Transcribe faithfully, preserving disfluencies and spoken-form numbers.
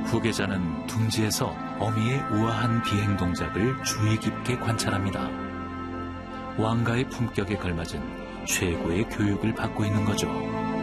후계자는 둥지에서 어미의 우아한 비행 동작을 주의 깊게 관찰합니다. 왕가의 품격에 걸맞은 최고의 교육을 받고 있는 거죠.